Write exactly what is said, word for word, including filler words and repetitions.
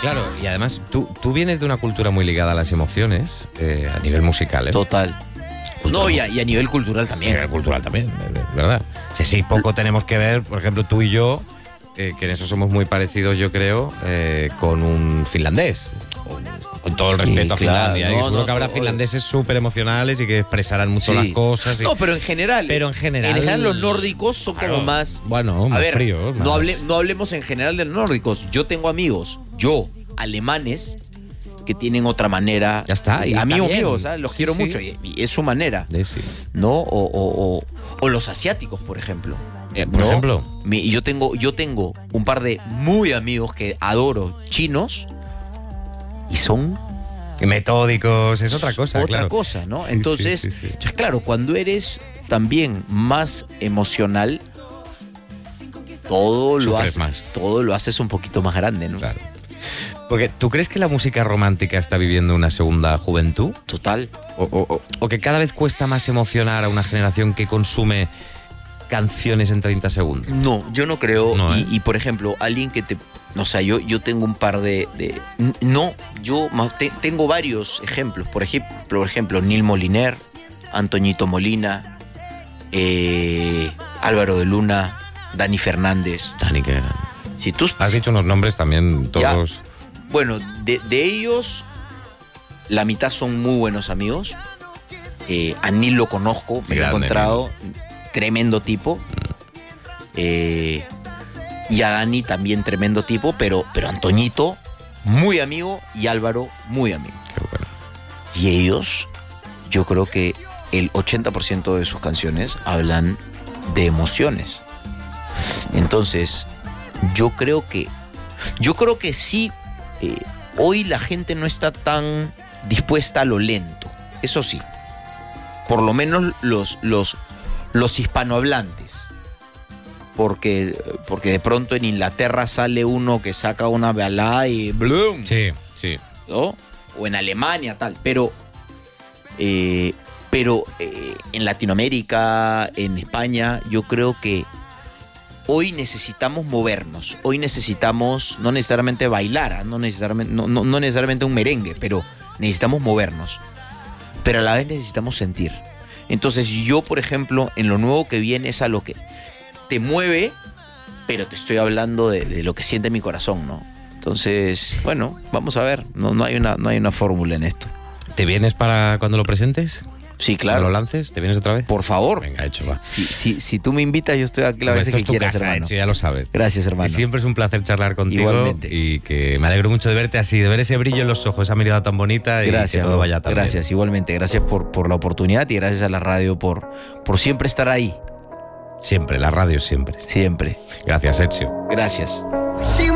Claro, y además tú, tú vienes de una cultura muy ligada a las emociones, eh, a nivel musical, ¿eh? Total. Cultural. No, y a, y a nivel cultural A también. nivel cultural también, ¿verdad? Sí, sí, poco tenemos que ver, por ejemplo, tú y yo, eh, que en eso somos muy parecidos, yo creo, eh, con un finlandés. Con, con todo el respeto Sí, a claro, Finlandia. no, y seguro no, que habrá todo- finlandeses súper emocionales y que expresarán mucho Sí. las cosas. Y, No, pero en general. pero en general. En general los nórdicos son claro, como más. Bueno, A más ver, fríos. no, más- hable- no hablemos en general de los nórdicos. Yo tengo amigos, yo, alemanes, que tienen otra manera. Ya está, y está amigos bien. míos, ¿sabes? Los Sí, quiero sí. mucho y, y es su manera. Sí, sí. ¿No? O, o- o- o los asiáticos, por ejemplo. Eh, por ¿no? ejemplo. Mi- yo tengo, yo tengo un par de muy amigos que adoro, chinos, y son Metódicos, es otra cosa, otra claro. cosa, ¿no? Sí, Entonces, sí, sí, sí. entonces, claro, cuando eres también más emocional, todo lo Sufres haces, más. todo lo haces un poquito más grande, ¿no? Claro. Porque, ¿tú crees que la música romántica está viviendo una segunda juventud? Total. O, o- o- o que cada vez cuesta más emocionar a una generación que consume canciones en treinta segundos? No, yo no creo. No, y, ¿eh? y, por ejemplo, alguien que te. O sea, yo, yo tengo un par de. de- n- no, yo ma- te- tengo varios ejemplos. Por ejemplo, por ejemplo, Neil Moliner, Antoñito Molina, eh, Álvaro de Luna, Dani Fernández. Dani, que Si tú. has dicho unos nombres también todos. Bueno, de, de ellos, la mitad son muy buenos amigos. Eh, a Neil lo conozco, me lo he Grande, encontrado. Tremendo tipo. Eh, y a Dani también tremendo tipo, pero, pero Antoñito, muy amigo, y Álvaro, muy amigo. Qué bueno. Y ellos, yo creo que el ochenta por ciento de sus canciones hablan de emociones. Entonces, yo creo que, yo creo que sí, eh, hoy la gente no está tan dispuesta a lo lento. Eso sí. Por lo menos los, los, los hispanohablantes. Porque, porque de pronto en Inglaterra sale uno que saca una balada y ¡blum! Sí, sí. ¿No? O en Alemania, tal. Pero, eh, pero eh, en Latinoamérica, en España, yo creo que hoy necesitamos movernos. Hoy necesitamos, no necesariamente bailar, ¿ah? no, necesariamente, no, no, no necesariamente un merengue, pero necesitamos movernos. Pero a la vez necesitamos sentir. Entonces yo, por ejemplo, en lo nuevo que viene es a lo que te mueve, pero te estoy hablando de, de lo que siente mi corazón, ¿no? Entonces, bueno, vamos a ver. No, no hay una, no hay una fórmula en esto. ¿Te vienes para cuando lo presentes? Sí, ¿Cuando claro. lo lances? ¿Te vienes otra vez? Por favor. Venga, hecho, va. Si, si, si tú me invitas, yo estoy aquí la Hombre, vez esto que es tu quieras, casa, hermano. Hecho, ya lo sabes. Gracias, hermano. Y siempre es un placer charlar contigo. Igualmente. Y que me alegro mucho de verte así, de ver ese brillo en los ojos, esa mirada tan bonita y Gracias, que todo vaya tan bien. gracias, igualmente. Gracias por, por la oportunidad y gracias a la radio por, por siempre estar ahí. Siempre, la radio siempre. Siempre. Gracias, Ezio. Gracias.